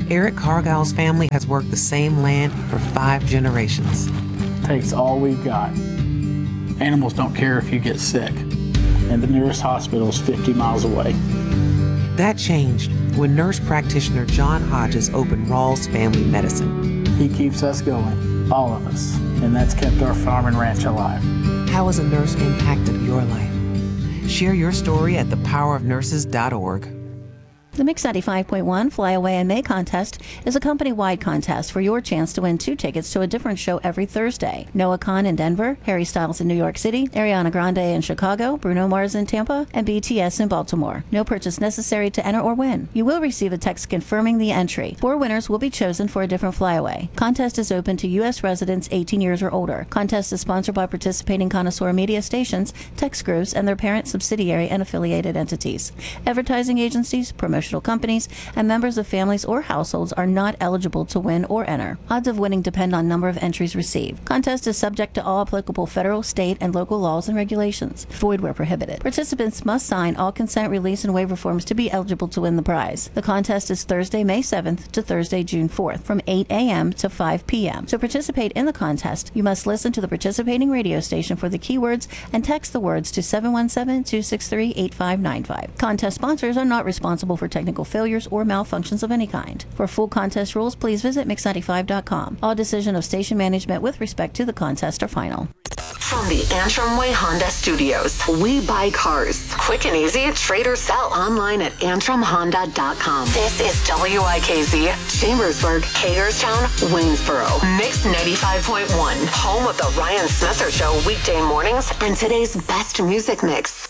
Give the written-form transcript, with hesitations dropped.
Eric Cargile's family has worked the same land for 5 generations. Takes all we've got. Animals don't care if you get sick, and the nearest hospital is 50 miles away. That changed when nurse practitioner John Hodges opened Rawls Family Medicine. He keeps us going, all of us, and that's kept our farm and ranch alive. How has a nurse impacted your life? Share your story at thepowerofnurses.org. The Mix 95.1 Fly Away in May contest is a company-wide contest for your chance to win 2 tickets to a different show every Thursday. Noah Kahan in Denver, Harry Styles in New York City, Ariana Grande in Chicago, Bruno Mars in Tampa, and BTS in Baltimore. No purchase necessary to enter or win. You will receive a text confirming the entry. 4 winners will be chosen for a different flyaway. Contest is open to U.S. residents 18 years or older. Contest is sponsored by participating connoisseur media stations, text groups, and their parent, subsidiary, and affiliated entities. Advertising agencies, promotional companies, and members of families or households are not eligible to win or enter. Odds of winning depend on number of entries received. Contest is subject to all applicable federal, state, and local laws and regulations. Void where prohibited. Participants must sign all consent, release, and waiver forms to be eligible to win the prize. The contest is Thursday, May 7th to Thursday, June 4th from 8 a.m. to 5 p.m. To participate in the contest, you must listen to the participating radio station for the keywords and text the words to 717-263-8595. Contest sponsors are not responsible for technical failures or malfunctions of any kind. For full contest rules, please visit Mix95.com. All decision of station management with respect to the contest are final. From the Antrim Way Honda Studios, we buy cars. Quick and easy, trade or sell online at AntrimHonda.com. This is WIKZ, Chambersburg, Hagerstown, Waynesboro. Mix 95.1, home of the Ryan Smetzer Show weekday mornings and today's best music mix.